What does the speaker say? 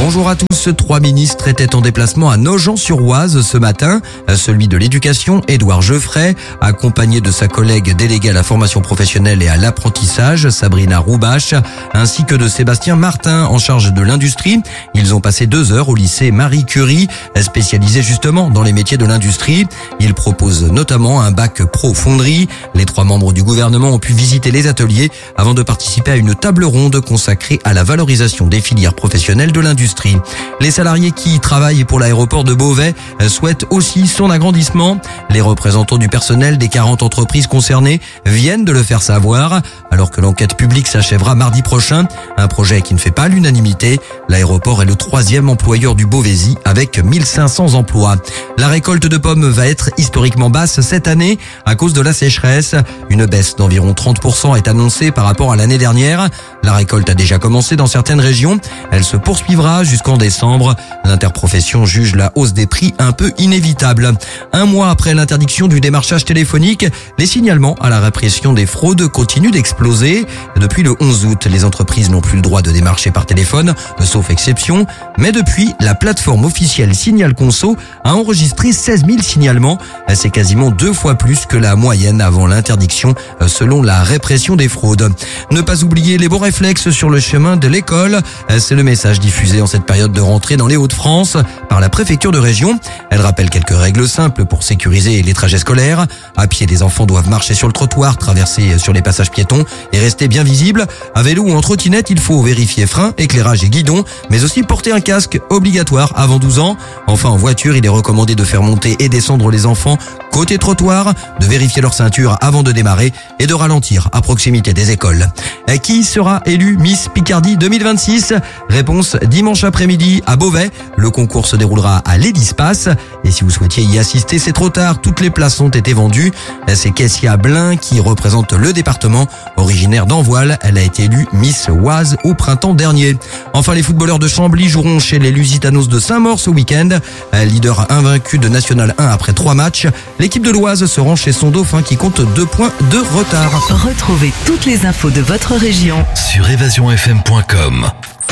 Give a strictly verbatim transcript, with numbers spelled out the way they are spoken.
Bonjour à tous. Trois ministres étaient en déplacement à Nogent-sur-Oise ce matin. Celui de l'Éducation, Édouard Geoffrey, accompagné de sa collègue déléguée à la formation professionnelle et à l'apprentissage, Sabrina Roubache, ainsi que de Sébastien Martin, en charge de l'industrie. Ils ont passé deux heures au lycée Marie Curie, spécialisé justement dans les métiers de l'industrie. Ils proposent notamment un bac pro fonderie. Les trois membres du gouvernement ont pu visiter les ateliers avant de participer à une table ronde consacrée à la valorisation des filières professionnelles de l'industrie. Les salariés qui travaillent pour l'aéroport de Beauvais souhaitent aussi son agrandissement. Les représentants du personnel des quarante entreprises concernées viennent de le faire savoir, alors que l'enquête publique s'achèvera mardi prochain. Un projet qui ne fait pas l'unanimité. L'aéroport est le troisième employeur du Beauvaisis avec mille cinq cents emplois. La récolte de pommes va être historiquement basse cette année à cause de la sécheresse. Une baisse d'environ trente pour cent est annoncée par rapport à l'année dernière. La récolte a déjà commencé dans certaines régions. Elle se poursuivra jusqu'en décembre. L'interprofession juge la hausse des prix un peu inévitable. Un mois après l'interdiction du démarchage téléphonique, les signalements à la répression des fraudes continuent d'exploser. Depuis le onze août, les entreprises n'ont plus le droit de démarcher par téléphone, sauf exception. Mais depuis, la plateforme officielle Signal Conso a enregistré seize mille signalements. C'est quasiment deux fois plus que la moyenne avant l'interdiction, selon la répression des fraudes. Ne pas oublier les bons réflexes sur le chemin de l'école. C'est le message diffusé en cette période de rentrée dans les Hauts-de-France par la préfecture de région. Elle rappelle quelques règles simples pour sécuriser les trajets scolaires. À pied, les enfants doivent marcher sur le trottoir, traverser sur les passages piétons et rester bien visibles. À vélo ou en trottinette, il faut vérifier frein, éclairage et guidon, mais aussi porter un casque obligatoire avant douze ans. Enfin, en voiture, il est recommandé de faire monter et descendre les enfants côté trottoir, de vérifier leur ceinture avant de démarrer et de ralentir à proximité des écoles. Qui sera élu Miss Picardie deux mille vingt-six? Réponse dimanche après-midi à Beauvais. Le concours se déroulera à l'Edispace. Et si vous souhaitiez y assister, c'est trop tard. Toutes les places ont été vendues. C'est Kessia Blin qui représente le département. Originaire d'Envoile, elle a été élue Miss Oise au printemps dernier. Enfin, les footballeurs de Chambly joueront chez les Lusitanos de Saint-Maur ce week-end. Leader invaincu de National un après trois matchs. L'équipe de l'Oise se rend chez son dauphin qui compte deux points de retard. Retrouvez toutes les infos de votre région sur évasion f m point com.